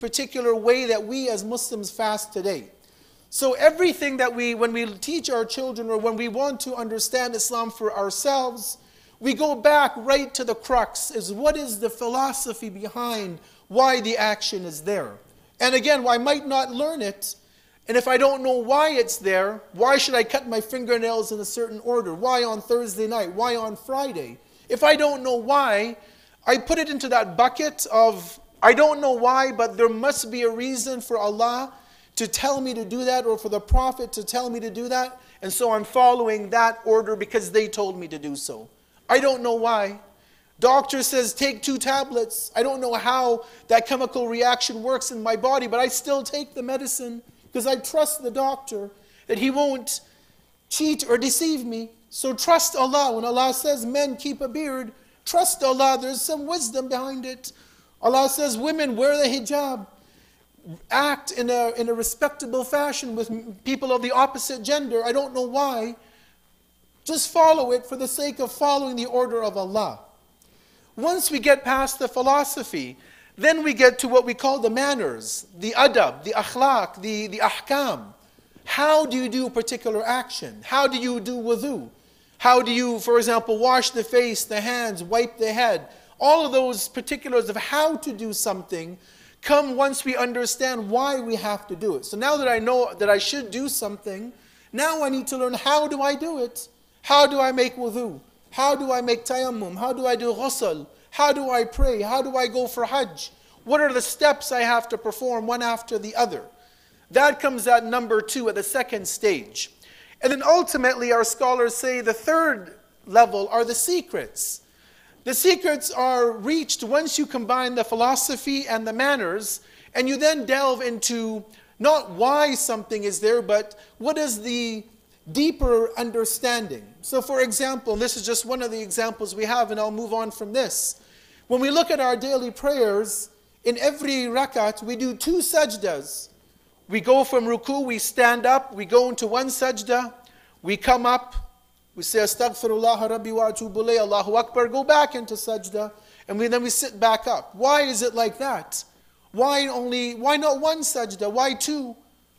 particular way that we as Muslims fast today. So everything that when we teach our children or when we want to understand Islam for ourselves, we go back right to the crux, is what is the philosophy behind why the action is there. And again, I might not learn it, and if I don't know why it's there, why should I cut my fingernails in a certain order? Why on Thursday night? Why on Friday? If I don't know why, I put it into that bucket of, I don't know why, but there must be a reason for Allah to tell me to do that, or for the Prophet to tell me to do that, and so I'm following that order because they told me to do so. I don't know why. Doctor says take 2 tablets. I don't know how that chemical reaction works in my body, but I still take the medicine because I trust the doctor that he won't cheat or deceive me. So trust Allah. When Allah says men keep a beard, trust Allah. There's some wisdom behind it. Allah says women wear the hijab. Act in a respectable fashion with people of the opposite gender. I don't know why. Just follow it for the sake of following the order of Allah. Once we get past the philosophy, then we get to what we call the manners, the adab, the akhlaq, the ahkam. How do you do a particular action? How do you do wudu? How do you, for example, wash the face, the hands, wipe the head? All of those particulars of how to do something come once we understand why we have to do it. So now that I know that I should do something, now I need to learn, how do I do it? How do I make wudu? How do I make tayammum? How do I do ghusl? How do I pray? How do I go for hajj? What are the steps I have to perform one after the other? That comes at number 2, at the second stage. And then ultimately our scholars say the third level are the secrets. The secrets are reached once you combine the philosophy and the manners, and you then delve into not why something is there, but what is the deeper understanding. So for example, this is just one of the examples we have, and I'll move on from this. When we look at our daily prayers, in every rakat we do 2 sajdas. We go from ruku, we stand up, we go into one sajda, we come up, we say astaghfirullah rabbi wa atubu ilayh, Allahu Akbar, go back into sajda, and then we sit back up. Why is it like that? Why not one sajda? Why 2?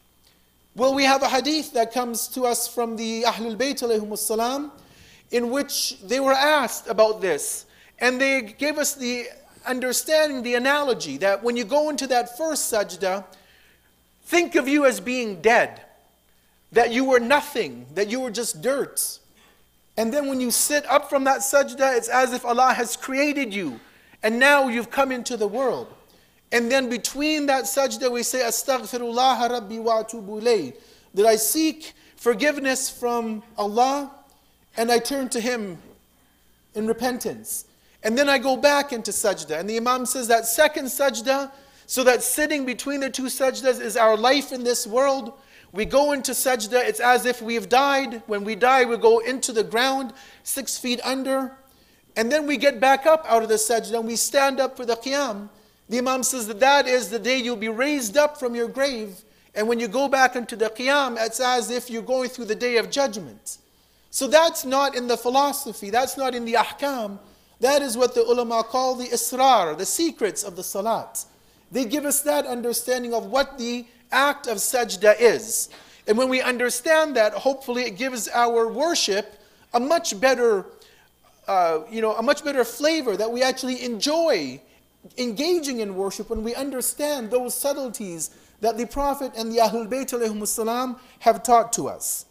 Well, we have a hadith that comes to us from the Ahlul Bayt alayhimus salam, in which they were asked about this. And they gave us the understanding, the analogy, that when you go into that first sajda, think of you as being dead, that you were nothing, that you were just dirt. And then when you sit up from that sajda, it's as if Allah has created you, and now you've come into the world. And then between that sajda we say, astaghfirullah rabbi wa atubu ilayh, that I seek forgiveness from Allah and I turn to Him in repentance. And then I go back into sajda. And the Imam says that second sajda, so that sitting between the 2 sajdas is our life in this world. We go into sajda, it's as if we've died. When we die, we go into the ground, 6 feet under. And then we get back up out of the sajda and we stand up for the qiyam. The Imam says that is the day you'll be raised up from your grave. And when you go back into the qiyam, it's as if you're going through the day of judgment. So that's not in the philosophy, that's not in the ahkam. That is what the ulama call the israr, the secrets of the salat. They give us that understanding of what the act of sajda is. And when we understand that, hopefully it gives our worship a much better, a much better flavor, that we actually enjoy engaging in worship when we understand those subtleties that the Prophet and the Ahlul Bayt alayhimus salam have taught to us.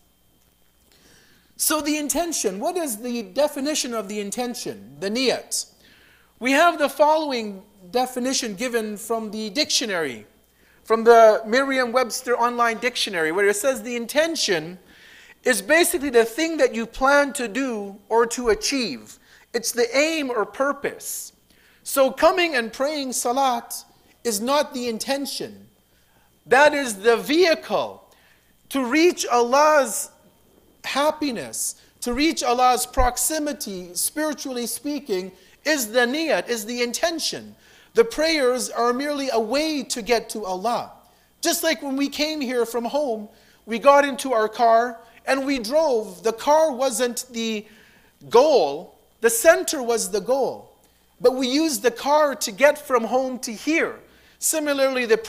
So the intention, what is the definition of the intention, the niyat? We have the following definition given from the dictionary, from the Merriam-Webster online dictionary, where it says the intention is basically the thing that you plan to do or to achieve. It's the aim or purpose. So coming and praying salat is not the intention. That is the vehicle to reach Allah's happiness, to reach Allah's proximity, spiritually speaking, is the niyat, is the intention. The prayers are merely a way to get to Allah. Just like when we came here from home, we got into our car and we drove. The car wasn't the goal, the center was the goal. But we used the car to get from home to here. Similarly, the